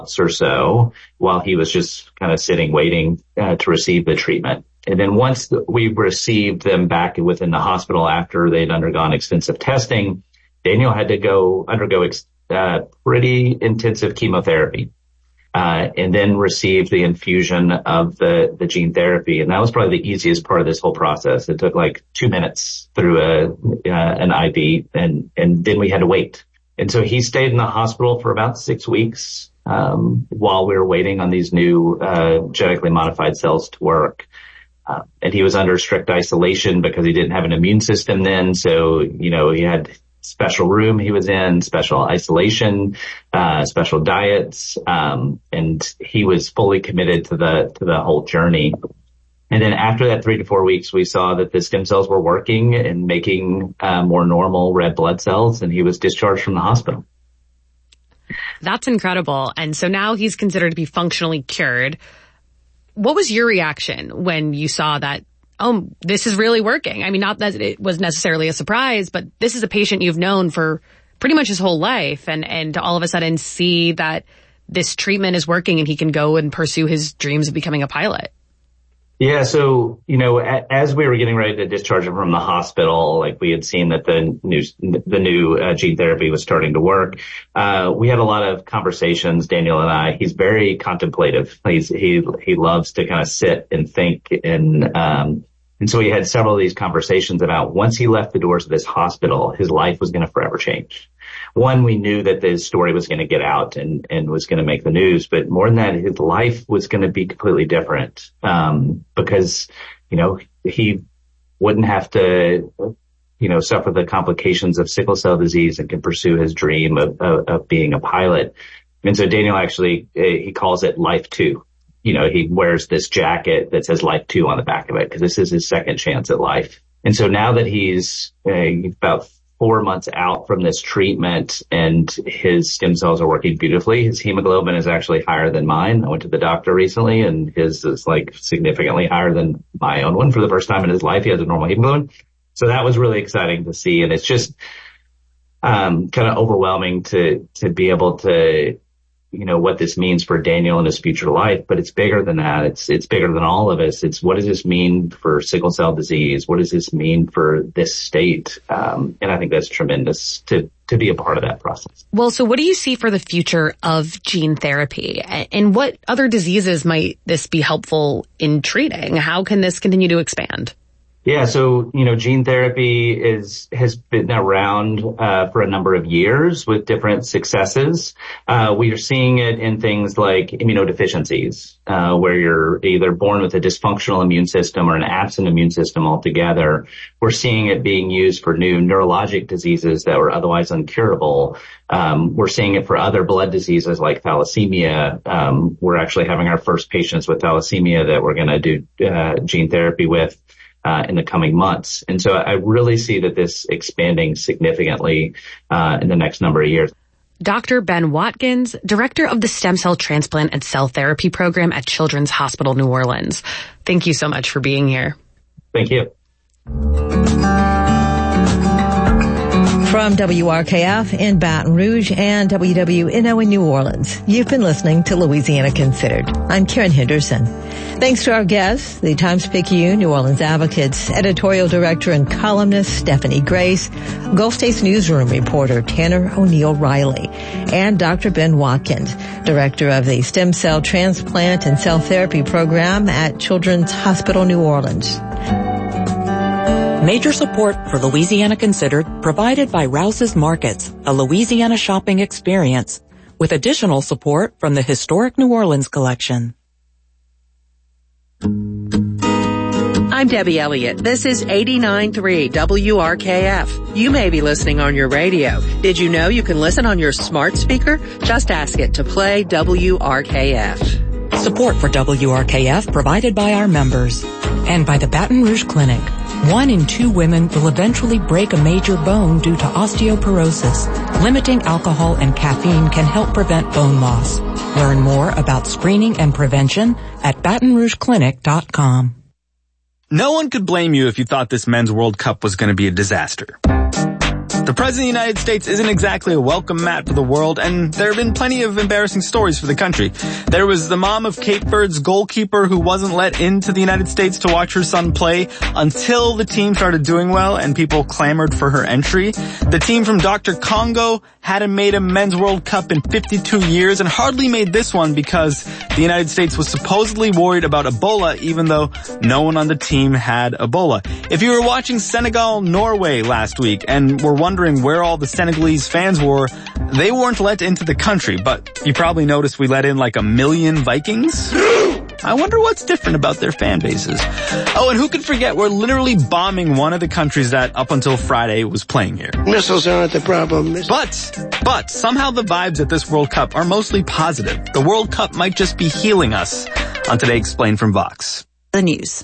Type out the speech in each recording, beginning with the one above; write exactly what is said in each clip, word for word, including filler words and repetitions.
or so while he was just kind of sitting waiting uh, to receive the treatment. And then once the, we received them back within the hospital after they'd undergone extensive testing, Daniel had to go undergo ex, uh, pretty intensive chemotherapy, uh, and then receive the infusion of the, the gene therapy. And that was probably the easiest part of this whole process. It took like two minutes through a, uh, an I V, and, and then we had to wait. And so he stayed in the hospital for about six weeks, um, while we were waiting on these new, uh, genetically modified cells to work. Uh, and he was under strict isolation because he didn't have an immune system then. So, you know, he had special room he was in, special isolation, uh, special diets. Um, and he was fully committed to the, to the whole journey. And then after that three to four weeks, we saw that the stem cells were working and making, uh, more normal red blood cells, and he was discharged from the hospital. That's incredible. And so now he's considered to be functionally cured. What was your reaction when you saw that, oh, this is really working? I mean, not that it was necessarily a surprise, but this is a patient you've known for pretty much his whole life. And, and to all of a sudden see that this treatment is working and he can go and pursue his dreams of becoming a pilot. Yeah. So, you know, as we were getting ready to discharge him from the hospital, like we had seen that the new, the new uh, gene therapy was starting to work. Uh, we had a lot of conversations, Daniel and I. He's very contemplative. He's, he, he loves to kind of sit and think. And, um, and so we had several of these conversations about once he left the doors of this hospital, his life was going to forever change. One, we knew that this story was going to get out and, and was going to make the news, but more than that, his life was going to be completely different, um, because, you know, he wouldn't have to, you know, suffer the complications of sickle cell disease and can pursue his dream of, of, of being a pilot. And so Daniel actually, he calls it Life Two. You know, he wears this jacket that says Life Two on the back of it because this is his second chance at life. And so now that he's uh, about four months out from this treatment and his stem cells are working beautifully. His hemoglobin is actually higher than mine. I went to the doctor recently and his is like significantly higher than my own one for the first time in his life. He has a normal hemoglobin. So that was really exciting to see. And it's just, um, kind of overwhelming to, to be able to, you know, what this means for Daniel and his future life, but it's bigger than that. It's, it's bigger than all of us. It's what does this mean for sickle cell disease? What does this mean for this state? Um, and I think that's tremendous to, to be a part of that process. Well, so what do you see for the future of gene therapy, and what other diseases might this be helpful in treating? How can this continue to expand? Yeah, so, you know, gene therapy is, has been around, uh, for a number of years with different successes. Uh, we are seeing it in things like immunodeficiencies, uh, where you're either born with a dysfunctional immune system or an absent immune system altogether. We're seeing it being used for new neurologic diseases that were otherwise incurable. Um, we're seeing it for other blood diseases like thalassemia. Um, we're actually having our first patients with thalassemia that we're going to do, uh, gene therapy with. Uh, in the coming months. And so I really see that this expanding significantly, uh, in the next number of years. Doctor Ben Watkins, director of the Stem Cell Transplant and Cell Therapy Program at Children's Hospital New Orleans. Thank you so much for being here. Thank you. From W R K F in Baton Rouge and W W N O in New Orleans, you've been listening to Louisiana Considered. I'm Karen Henderson. Thanks to our guests, the Times-Picayune New Orleans Advocate's editorial director and columnist Stephanie Grace, Gulf States newsroom reporter Tanner O'Neill-Riley, and Doctor Ben Watkins, director of the Stem Cell Transplant and Cell Therapy Program at Children's Hospital New Orleans. Major support for Louisiana Considered provided by Rouse's Markets, a Louisiana shopping experience, with additional support from the Historic New Orleans Collection. I'm Debbie Elliott. This is eighty-nine point three W R K F. You may be listening on your radio. Did you know you can listen on your smart speaker? Just ask it to play W R K F. Support for W R K F provided by our members and by the Baton Rouge Clinic. One in two women will eventually break a major bone due to osteoporosis. Limiting alcohol and caffeine can help prevent bone loss. Learn more about screening and prevention at baton rouge clinic dot com. No one could blame you if you thought this men's World Cup was going to be a disaster. The President of the United States isn't exactly a welcome mat for the world, and there have been plenty of embarrassing stories for the country. There was the mom of Cape Verde's goalkeeper who wasn't let into the United States to watch her son play until the team started doing well and people clamored for her entry. The team from Doctor Congo hadn't made a Men's World Cup in fifty-two years and hardly made this one because the United States was supposedly worried about Ebola, even though no one on the team had Ebola. If you were watching Senegal-Norway last week and were wondering where all the Senegalese fans were, they weren't let into the country, but you probably noticed we let in like a million Vikings. I wonder what's different about their fan bases. Oh, and who could forget we're literally bombing one of the countries that up until Friday was playing here. Missiles aren't the problem. But, but somehow the vibes at this World Cup are mostly positive. The World Cup might just be healing us. On Today Explained from Vox. The news.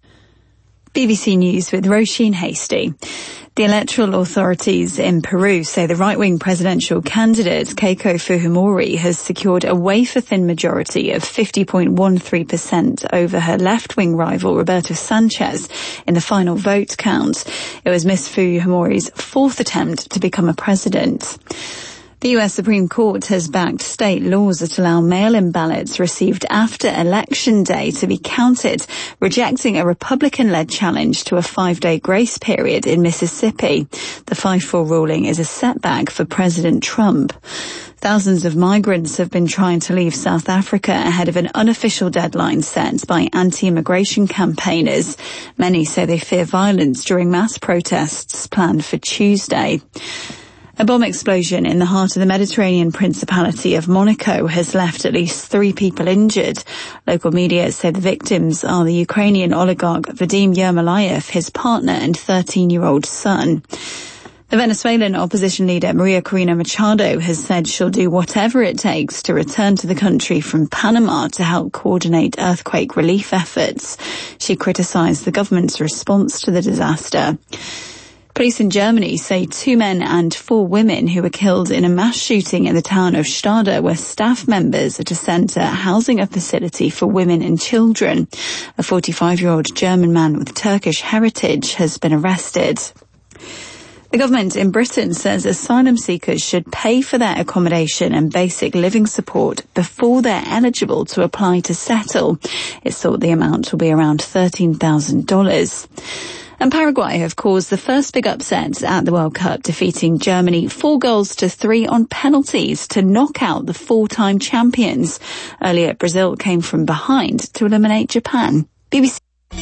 B B C News with Roisin Hasty. The electoral authorities in Peru say the right-wing presidential candidate Keiko Fujimori has secured a wafer-thin majority of fifty point one three percent over her left-wing rival Roberto Sanchez in the final vote count. It was Miss Fujimori's fourth attempt to become a president. The U S Supreme Court has backed state laws that allow mail-in ballots received after Election Day to be counted, rejecting a Republican-led challenge to a five-day grace period in Mississippi. The five four ruling is a setback for President Trump. Thousands of migrants have been trying to leave South Africa ahead of an unofficial deadline set by anti-immigration campaigners. Many say they fear violence during mass protests planned for Tuesday. A bomb explosion in the heart of the Mediterranean Principality of Monaco has left at least three people injured. Local media say the victims are the Ukrainian oligarch Vadim Yermolayev, his partner and thirteen-year-old son. The Venezuelan opposition leader Maria Corina Machado has said she'll do whatever it takes to return to the country from Panama to help coordinate earthquake relief efforts. She criticized the government's response to the disaster. Police in Germany say two men and four women who were killed in a mass shooting in the town of Stade were staff members at a centre housing a facility for women and children. A forty-five-year-old German man with Turkish heritage has been arrested. The government in Britain says asylum seekers should pay for their accommodation and basic living support before they're eligible to apply to settle. It's thought the amount will be around thirteen thousand dollars. And Paraguay have caused the first big upset at the World Cup, defeating Germany four goals to three on penalties to knock out the four-time champions. Earlier, Brazil came from behind to eliminate Japan. B B C.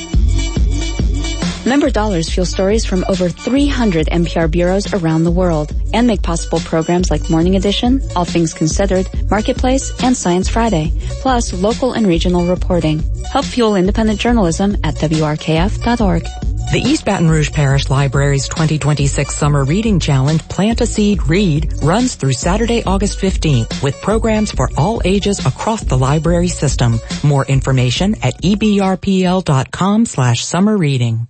Member dollars fuel stories from over three hundred N P R bureaus around the world and make possible programs like Morning Edition, All Things Considered, Marketplace, and Science Friday, plus local and regional reporting. Help fuel independent journalism at W R K F dot org. The East Baton Rouge Parish Library's twenty twenty-six Summer Reading Challenge, Plant a Seed, Read, runs through Saturday, August fifteenth, with programs for all ages across the library system. More information at E B R P L dot com slash summer reading.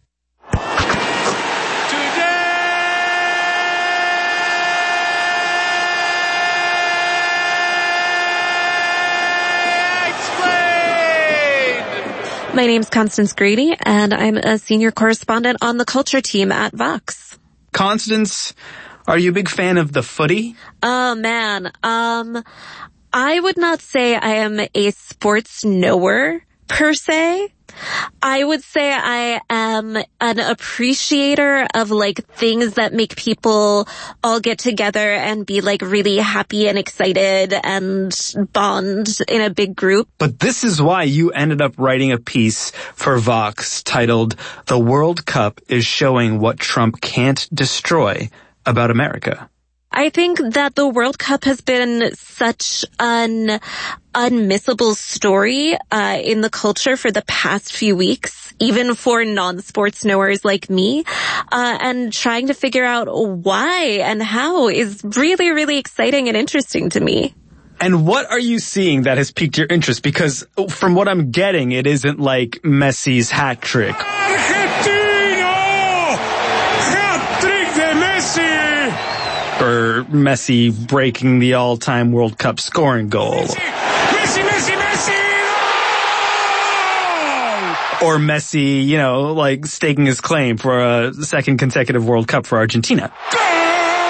My name's Constance Grady, and I'm a senior correspondent on the culture team at Vox. Constance, are you a big fan of the footy? Oh, man. Um, I would not say I am a sports knower, per se. I would say I am an appreciator of, like, things that make people all get together and be, like, really happy and excited and bond in a big group. But this is why you ended up writing a piece for Vox titled, "The World Cup is Showing What Trump Can't Destroy About America." I think that the World Cup has been such an unmissable story uh, in the culture for the past few weeks, even for non-sports knowers like me. Uh, and trying to figure out why and how is really, really exciting and interesting to me. And what are you seeing that has piqued your interest? Because from what I'm getting, it isn't like Messi's hat trick. Or Messi breaking the all-time World Cup scoring goal. Messi, Messi, Messi! No! Or Messi, you know, like staking his claim for a second consecutive World Cup for Argentina. Goal!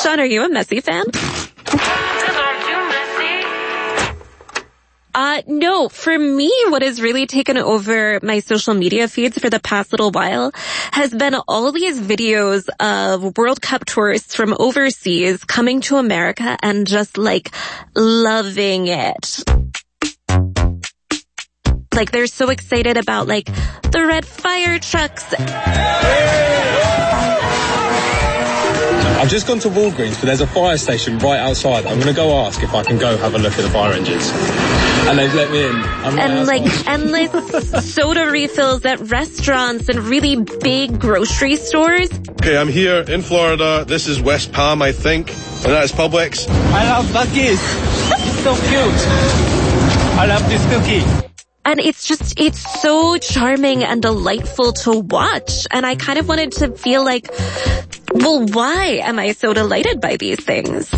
Sean, are you a Messi fan? Uh, no, for me, what has really taken over my social media feeds for the past little while has been all these videos of World Cup tourists from overseas coming to America and just like loving it. Like they're so excited about like the red fire trucks. I've just gone to Walgreens, but there's a fire station right outside. I'm going to go ask if I can go have a look at the fire engines. And they've let me in. I'm and like endless soda refills at restaurants and really big grocery stores. Okay, I'm here in Florida. This is West Palm, I think. And that's Publix. I love cookies. So cute. I love this cookie. And it's just, it's so charming and delightful to watch. And I kind of wanted to feel like, well, why am I so delighted by these things?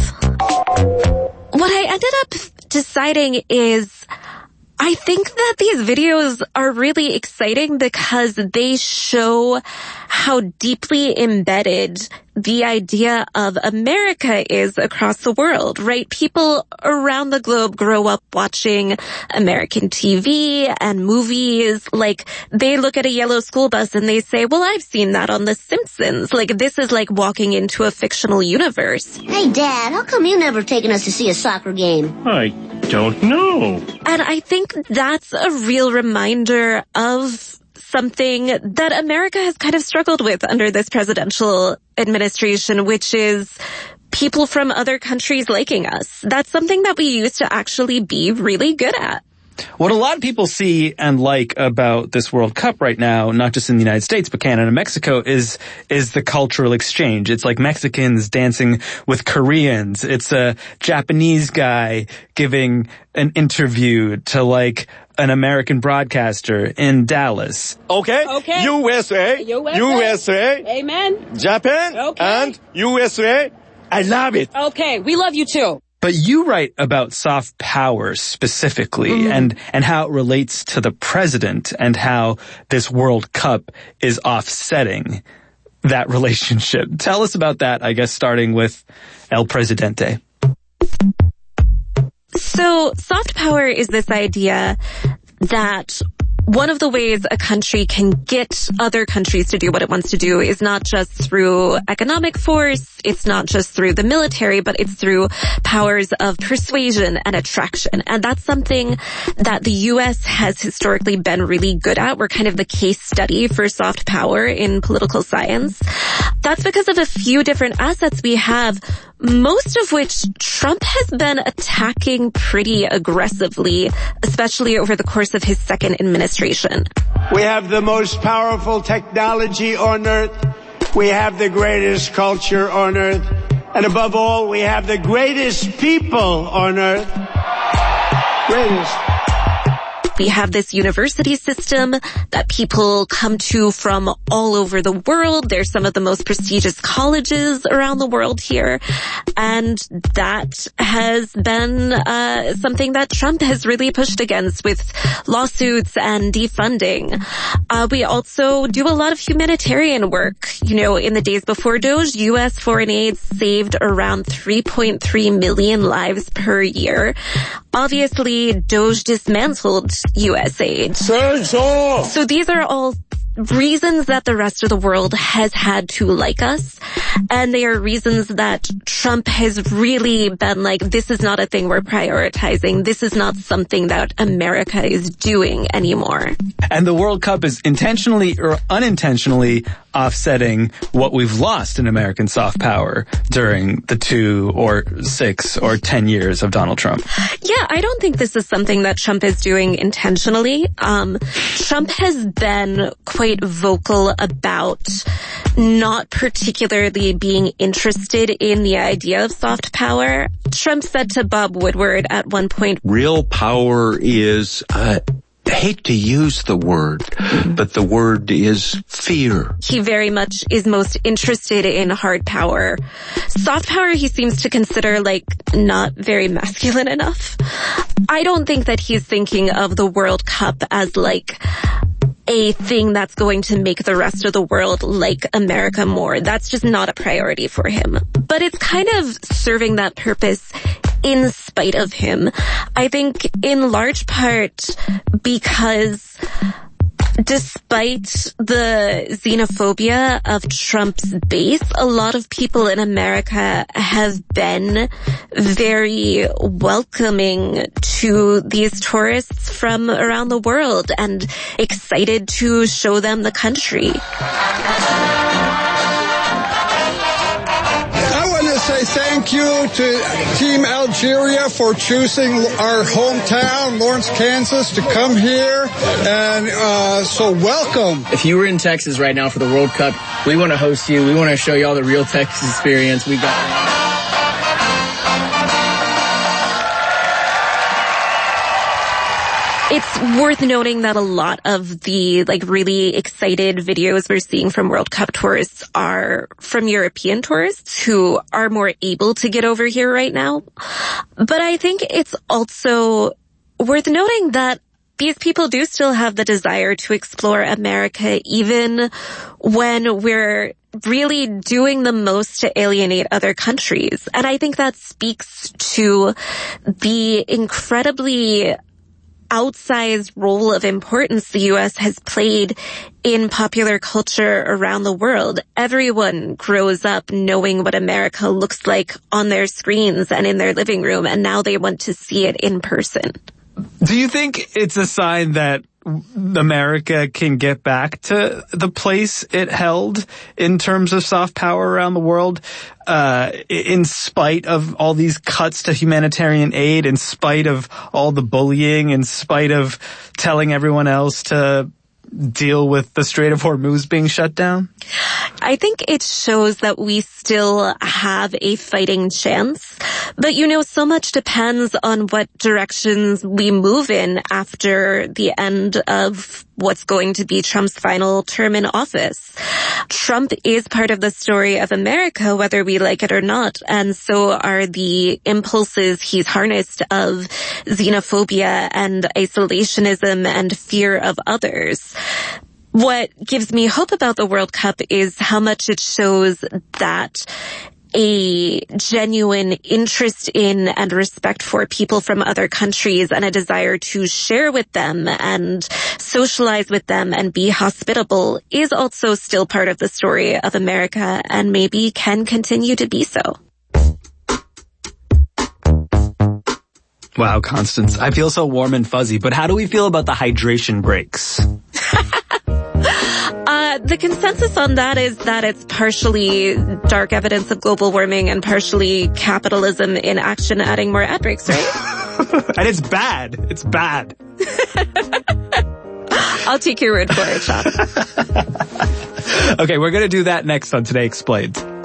What I ended up deciding is I think that these videos are really exciting because they show how deeply embedded the idea of America is across the world, right? People around the globe grow up watching American T V and movies. Like, they look at a yellow school bus and they say, well, I've seen that on The Simpsons. Like, this is like walking into a fictional universe. Hey, Dad, how come you never taken us to see a soccer game? I don't know. And I think that's a real reminder of something that America has kind of struggled with under this presidential administration, which is people from other countries liking us. That's something that we used to actually be really good at. What a lot of people see and like about this World Cup right now, not just in the United States, but Canada and Mexico, is is the cultural exchange. It's like Mexicans dancing with Koreans. It's a Japanese guy giving an interview to like an American broadcaster in Dallas. Okay. Okay. U S A. U S A. U S A. Amen. Japan. Okay. And U S A. I love it. Okay. We love you too. But you write about soft power specifically mm-hmm. and, and how it relates to the president and how this World Cup is offsetting that relationship. Tell us about that, I guess, starting with El Presidente. So soft power is this idea that one of the ways a country can get other countries to do what it wants to do is not just through economic force, it's not just through the military, but it's through powers of persuasion and attraction. And that's something that the U S has historically been really good at. We're kind of the case study for soft power in political science. That's because of a few different assets we have, most of which Trump has been attacking pretty aggressively, especially over the course of his second administration. We have the most powerful technology on earth. We have the greatest culture on earth. And above all, we have the greatest people on earth. Greatest. We have this university system that people come to from all over the world. There's some of the most prestigious colleges around the world here. And that has been uh something that Trump has really pushed against with lawsuits and defunding. Uh we also do a lot of humanitarian work. You know, in the days before Doge, U S foreign aid saved around three point three million lives per year. Obviously, Doge dismantled U S aid. So these are all reasons that the rest of the world has had to like us, and they are reasons that Trump has really been like, this is not a thing we're prioritizing. This is not something that America is doing anymore. And the World Cup is intentionally or unintentionally offsetting what we've lost in American soft power during the two or six or ten years of Donald Trump. Yeah, I don't think this is something that Trump is doing intentionally. Um, Trump has been quite vocal about not particularly being interested in the idea of soft power. Trump said to Bob Woodward at one point, real power is, uh, I hate to use the word, but the word is fear. He very much is most interested in hard power. Soft power he seems to consider like not very masculine enough. I don't think that he's thinking of the World Cup as like a thing that's going to make the rest of the world like America more. That's just not a priority for him. but it's kind of serving that purpose in spite of him. I think in large part because despite the xenophobia of Trump's base, a lot of people in America have been very welcoming to these tourists from around the world and excited to show them the country. Say thank you to Team Algeria for choosing our hometown, Lawrence, Kansas, to come here. And uh, so welcome. If you were in Texas right now for the World Cup, we want to host you. We want to show you all the real Texas experience. We got... It's worth noting that a lot of the like really excited videos we're seeing from World Cup tourists are from European tourists who are more able to get over here right now. But I think it's also worth noting that these people do still have the desire to explore America even when we're really doing the most to alienate other countries. And I think that speaks to the incredibly outsized role of importance the U S has played in popular culture around the world. Everyone grows up knowing what America looks like on their screens and in their living room, and now they want to see it in person. Do you think it's a sign that America can get back to the place it held in terms of soft power around the world, uh, in spite of all these cuts to humanitarian aid, in spite of all the bullying, in spite of telling everyone else to deal with the Strait of Hormuz being shut down? I think it shows that we still have a fighting chance. But, you know, so much depends on what directions we move in after the end of what's going to be Trump's final term in office. Trump is part of the story of America, whether we like it or not, and so are the impulses he's harnessed of xenophobia and isolationism and fear of others. What gives me hope about the World Cup is how much it shows that a genuine interest in and respect for people from other countries and a desire to share with them and socialize with them and be hospitable is also still part of the story of America and maybe can continue to be so. Wow, Constance, I feel so warm and fuzzy, but how do we feel about the hydration breaks? Uh, the consensus on that is that it's partially dark evidence of global warming and partially capitalism in action adding more ad breaks, right? And it's bad. It's bad. I'll take your word for it, Sean. Okay, we're going to do that next on Today Explained.